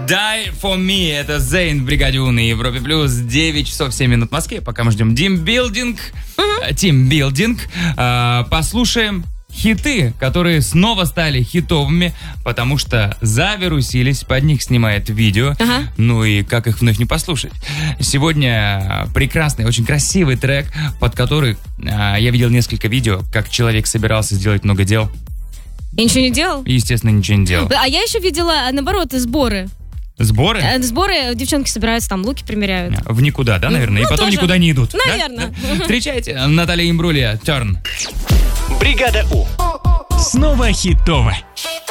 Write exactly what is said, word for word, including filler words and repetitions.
Die for me. Это Зейн в бригаде У на Европе плюс. девять часов семь минут в Москве. Пока мы ждем тимбилдинг. Uh-huh. Тимбилдинг. А, послушаем хиты, которые снова стали хитовыми, потому что завирусились, под них снимает видео. Uh-huh. Ну и как их вновь не послушать? Сегодня прекрасный, очень красивый трек, под который а, я видел несколько видео, как человек собирался сделать много дел. И ничего не делал? Естественно, ничего не делал. А я еще видела, наоборот, сборы. Сборы? Сборы, девчонки собираются, там луки примеряют. В никуда, да, наверное? Ну, и потом тоже никуда не идут. Наверное. Да? Встречайте, Наталья Имбрулия, Turn. Бригада У. Снова хитово.